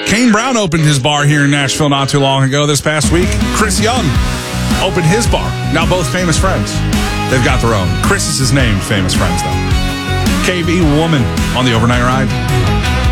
Kane Brown opened his bar here in Nashville not too long ago this past week. Chris Young opened his bar. Now both famous friends. They've got their own. Chris is his name, famous friends, though. KV Woman on the Overnight Ride.